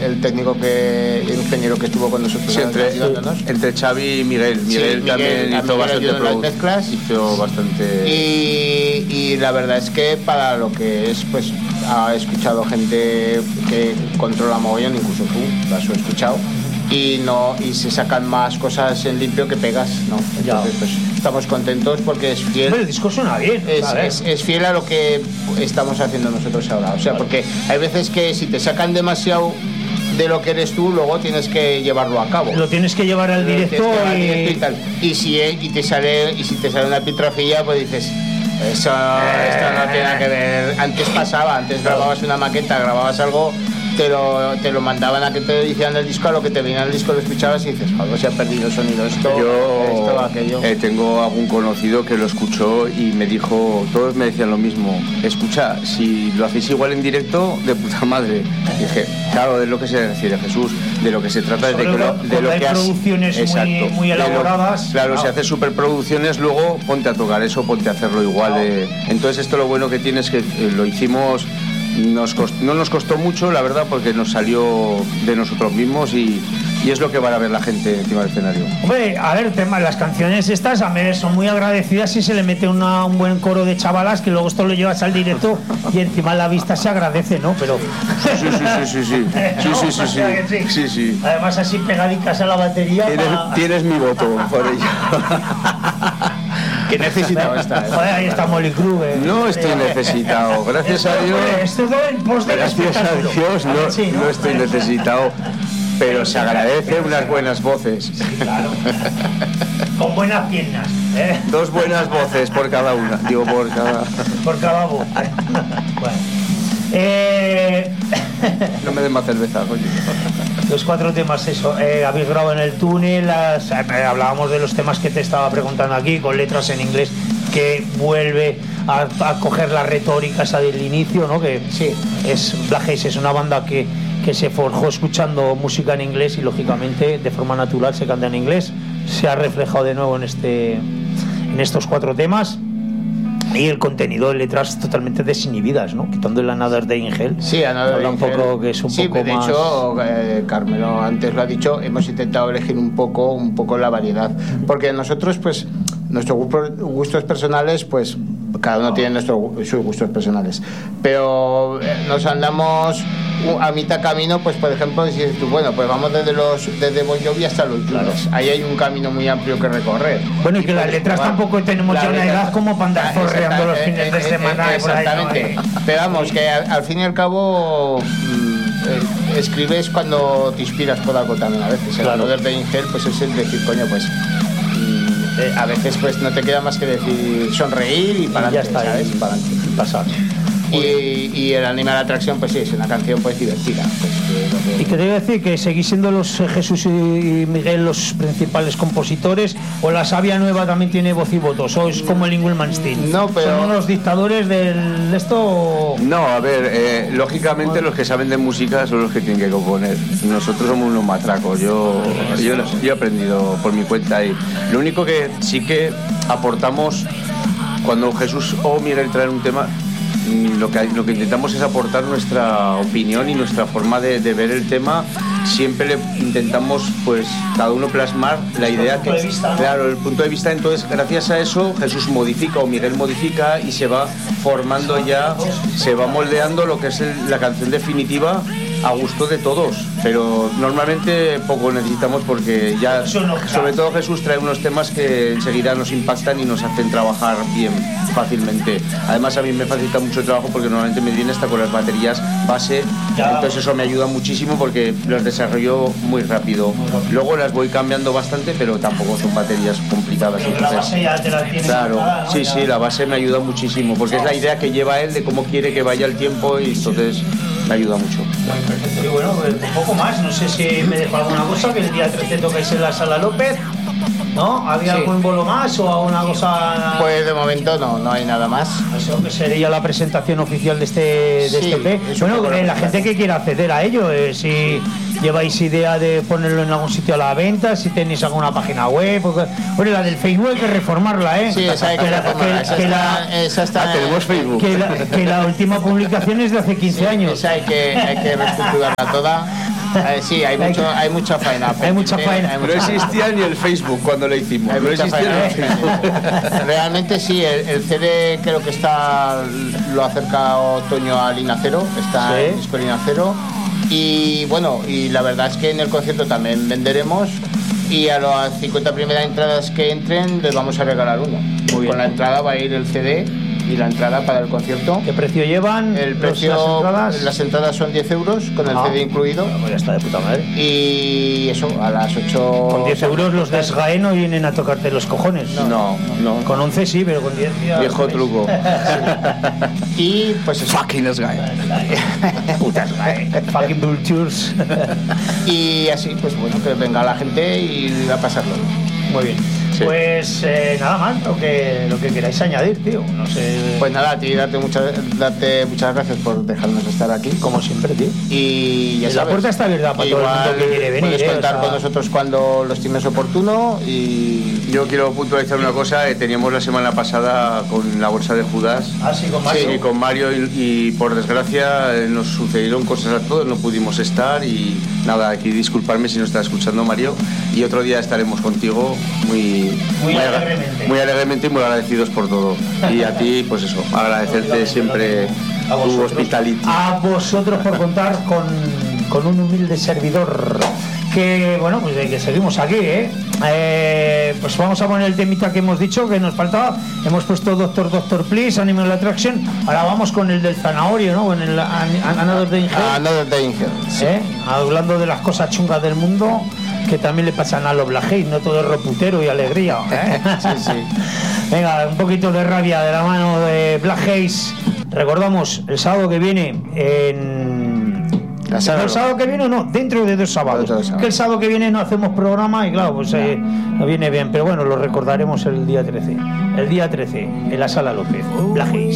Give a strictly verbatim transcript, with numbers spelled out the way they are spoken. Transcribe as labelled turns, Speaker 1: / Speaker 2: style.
Speaker 1: el técnico que el ingeniero que estuvo con nosotros
Speaker 2: sí, entre, entre Xavi y Miguel. Miguel, sí, Miguel también hizo Miguel bastante
Speaker 1: produ- las mezclas.
Speaker 2: Hizo bastante.
Speaker 1: Y, y la verdad es que para lo que es, pues ha escuchado gente que controla mogollón, incluso tú, las he escuchado. Y no y se sacan más cosas en limpio que pegas, ¿no? Entonces, pues estamos contentos porque es fiel.
Speaker 3: Pero el disco suena bien.
Speaker 1: Es, es, es fiel a lo que estamos haciendo nosotros ahora. O sea, porque hay veces que si te sacan demasiado de lo que eres tú, luego tienes que llevarlo a cabo.
Speaker 3: Lo tienes que llevar al directo y...
Speaker 1: directo y tal. Y si y te sale y si te sale una pitrafilla, pues dices. Eso, eh, esto no tiene nada que ver. Antes pasaba, antes grababas una maqueta, grababas algo, te lo, te lo mandaban a que te hicieran el disco, a lo que te venía el disco lo escuchabas y dices, joder, se ha perdido el sonido, esto,
Speaker 2: yo,
Speaker 1: esto, aquello.
Speaker 2: Eh, tengo algún conocido que lo escuchó y me dijo, todos me decían lo mismo, escucha, si lo hacéis igual en directo, de puta madre. Y dije, claro, de lo que se refiere Jesús, de lo que se trata es de, que lo, de lo
Speaker 3: hay
Speaker 2: que has...
Speaker 3: producciones
Speaker 2: exacto,
Speaker 3: muy, muy elaboradas.
Speaker 2: Lo, claro, no. Si haces superproducciones, luego ponte a tocar eso, ponte a hacerlo igual. No. Eh. Entonces esto lo bueno que tiene es que eh, lo hicimos... Nos costó, no nos costó mucho, la verdad, porque nos salió de nosotros mismos y, y es lo que va a ver la gente encima del escenario.
Speaker 3: Hombre, a ver, tema, las canciones estas a mí son muy agradecidas si se le mete una, un buen coro de chavalas, que luego esto lo llevas al directo y encima la vista se agradece, ¿no? Pero...
Speaker 2: Sí, sí, sí, sí, sí, sí. Sí, sí, sí, sí. Sí, sí, sí.
Speaker 3: Además así pegadicas a la batería.
Speaker 2: Tienes,
Speaker 3: pa...
Speaker 2: tienes mi voto por ello.
Speaker 1: Que necesitado está. ¿eh?
Speaker 3: Joder, ahí está Molly Crew. Eh.
Speaker 2: No estoy necesitado, gracias a Dios.
Speaker 3: Esto es en pos de
Speaker 2: gracias a Dios no, sí, ¿no? no estoy necesitado, pero se agradece unas buenas voces.
Speaker 3: Sí, claro. Con buenas piernas. ¿eh?
Speaker 2: Dos buenas voces por cada una, digo por cada.
Speaker 3: Por cada voz. Bueno. Eh...
Speaker 2: No me den más cerveza, coño.
Speaker 3: Los cuatro temas, eso, eh, habéis grabado en el túnel, las, eh, hablábamos de los temas que te estaba preguntando aquí, con letras en inglés, que vuelve a, a coger la retórica esa del inicio, ¿no? Que
Speaker 1: sí,
Speaker 3: es Black Haze es una banda que, que se forjó escuchando música en inglés y lógicamente de forma natural se canta en inglés. Se ha reflejado de nuevo en este, en estos cuatro temas. Y el contenido de letras totalmente desinhibidas, ¿no? Quitando el Another Day in Hell.
Speaker 1: Sí, Another Day
Speaker 3: un poco que es un
Speaker 1: sí,
Speaker 3: poco
Speaker 1: de
Speaker 3: más...
Speaker 1: hecho, eh, Carmelo antes lo ha dicho, hemos intentado elegir un poco, un poco la variedad, porque nosotros, pues, nuestros gustos personales, pues, cada uno tiene nuestros sus gustos personales, pero eh, nos andamos a mitad camino, pues, por ejemplo, dices tú, bueno, pues vamos desde los desde Bon Jovi hasta los Judas. Claro. Ahí hay un camino muy amplio que recorrer.
Speaker 3: Bueno, y, y que las letras jugar. Tampoco tenemos ya una edad como para andar forreando los fines de semana.
Speaker 1: Exactamente. Ahí, ¿no? Pero vamos, que al, al fin y al cabo eh, escribes cuando te inspiras por algo también a veces. Claro. El poder de Ingel, pues es el decir, coño, pues eh, a veces pues no te queda más que decir sonreír y para adelante, ¿sabes? Para adelante.
Speaker 3: Pasar.
Speaker 1: Y, y el Animal Attraction, pues sí, es una canción pues divertida. Pues, que
Speaker 3: que... Y que te iba a decir que seguís siendo los eh, Jesús y Miguel los principales compositores, o la Sabia Nueva también tiene voz y voto, sois como el Ingulmanstein.
Speaker 1: No, pero...
Speaker 3: ¿Son los dictadores del, de esto? O...
Speaker 2: No, a ver, eh, lógicamente los que saben de música son los que tienen que componer. Nosotros somos unos matracos, yo, yo, yo he aprendido por mi cuenta y lo único que sí que aportamos cuando Jesús o Miguel traen un tema, Lo que, lo que intentamos es aportar nuestra opinión y nuestra forma de, de ver el tema. Siempre le intentamos, pues, cada uno plasmar la idea que,
Speaker 3: vista, ¿no?
Speaker 2: Claro, el punto de vista. Entonces, gracias a eso, Jesús modifica o Miguel modifica y se va formando ya, se va moldeando lo que es el, la canción definitiva a gusto de todos. Pero normalmente poco necesitamos porque ya, sobre todo Jesús trae unos temas que enseguida nos impactan y nos hacen trabajar bien, fácilmente. Además, a mí me facilita mucho el trabajo porque normalmente me viene hasta con las baterías base, entonces eso me ayuda muchísimo porque las desarrollo muy rápido. Luego las voy cambiando bastante, pero tampoco son baterías complicadas.
Speaker 3: Pero entonces, la base ya te la tienes.
Speaker 2: Claro,
Speaker 3: nada, ¿no?
Speaker 2: sí,
Speaker 3: ya.
Speaker 2: sí, la base me ayuda muchísimo porque es la idea que lleva él de cómo quiere que vaya el tiempo y entonces me ayuda mucho.
Speaker 3: Y bueno, pues un poco más, no sé si me dejo alguna cosa, que el día trece tocáis en la Sala López, ¿no? ¿Había sí. algún bolo más o alguna cosa?
Speaker 1: Pues de momento no, no hay nada más.
Speaker 3: Eso que sería la presentación oficial de este, de
Speaker 1: sí,
Speaker 3: este E P. Bueno, eh, la gente que quiera acceder a ello, eh, si lleváis idea de ponerlo en algún sitio a la venta, si tenéis alguna página web, porque, bueno, la del Facebook hay que reformarla, ¿eh?
Speaker 1: Sí, esa hay que, que reformarla. Esa, que está, la, esa está,
Speaker 2: ah, tenemos Facebook.
Speaker 3: Que la, que la última publicación es de hace quince
Speaker 1: sí,
Speaker 3: años.
Speaker 1: Esa hay que, hay que reestructurarla toda. Eh, sí, hay, mucho, hay mucha faena.
Speaker 3: Hay mucha faena.
Speaker 2: No existía ni el Facebook cuando lo hicimos.
Speaker 1: Hay
Speaker 2: No
Speaker 1: mucha
Speaker 2: existía
Speaker 1: faena.
Speaker 2: ni el Facebook.
Speaker 1: Realmente sí, el, el C D creo que está, lo acerca Otoño a Lina Cero, está
Speaker 3: Sí.
Speaker 1: en disco Lina Cero. Y bueno, y la verdad es que en el concierto también venderemos. Y a las cincuenta primeras entradas que entren les vamos a regalar uno.
Speaker 3: Muy bien.
Speaker 1: Con la entrada va a ir el C D y la entrada para el concierto.
Speaker 3: ¿Qué precio llevan?
Speaker 1: El
Speaker 3: los-
Speaker 1: precio,
Speaker 3: las entradas?
Speaker 1: las entradas son diez euros con el
Speaker 3: Ah.
Speaker 1: C D incluido.
Speaker 3: Pues ya está de puta madre.
Speaker 1: Y eso, a las ocho...
Speaker 3: Con diez euros los de SGAE no vienen a tocarte los cojones.
Speaker 2: No, no.
Speaker 3: Con once sí, pero con diez ya...
Speaker 2: Viejo truco.
Speaker 1: Y pues eso.
Speaker 2: Fucking Sky.
Speaker 3: Puta SGAE. Fucking vultures.
Speaker 1: Y así, pues bueno, que venga la gente y a pasarlo.
Speaker 3: Muy bien.
Speaker 2: Sí.
Speaker 3: Pues eh, nada más, lo que, lo que queráis añadir, tío. No sé...
Speaker 1: Pues nada, a ti darte muchas, darte muchas gracias por dejarnos estar aquí.
Speaker 3: como siempre, tío.
Speaker 1: Y ya
Speaker 3: La
Speaker 1: sabes,
Speaker 3: puerta está abierta para todo el
Speaker 1: igual
Speaker 3: mundo que quiere venir,
Speaker 1: puedes
Speaker 3: eh,
Speaker 1: contar
Speaker 3: o sea-
Speaker 1: con nosotros cuando lo estimes oportuno. Y
Speaker 2: Yo quiero puntualizar una cosa. eh, Teníamos la semana pasada con la bolsa de Judas.
Speaker 3: Ah, sí, con Mario.
Speaker 2: Sí, con Mario y, y por desgracia eh, nos sucedieron cosas a todos, no pudimos estar y nada, aquí disculparme si no está escuchando Mario y otro día estaremos contigo muy,
Speaker 3: Muy
Speaker 2: agra-
Speaker 3: alegremente.
Speaker 2: muy alegremente y muy agradecidos por todo. Y a ti, pues eso, agradecerte siempre
Speaker 3: A
Speaker 2: tu
Speaker 3: vosotros.
Speaker 2: hospitality.
Speaker 3: A vosotros por contar con, con un humilde servidor. Que bueno, pues eh, que seguimos aquí, ¿eh? Eh, Pues vamos a poner el temita que hemos dicho que nos faltaba. Hemos puesto Doctor Doctor Please, Animal Attraction. Ahora vamos con el del zanahorio, ¿no? Con el An- An- Another Day in Hell.
Speaker 1: Another Day in Hell.
Speaker 3: ¿Eh? Hablando de las cosas chungas del mundo que también le pasan a los Black Hayes, no todo es roputero y alegría. ¿eh?
Speaker 1: Sí, sí.
Speaker 3: Venga, un poquito de rabia de la mano de Black Hayes. Recordamos el sábado que viene en.
Speaker 1: La sala
Speaker 3: ¿El
Speaker 1: López.
Speaker 3: sábado que viene o no? Dentro de dos sábados.
Speaker 1: Dentro de dos sábados.
Speaker 3: Que el sábado que viene no hacemos programa y claro, pues eh, no viene bien. Pero bueno, lo recordaremos el día trece. El día trece, en la Sala López. Black Hayes.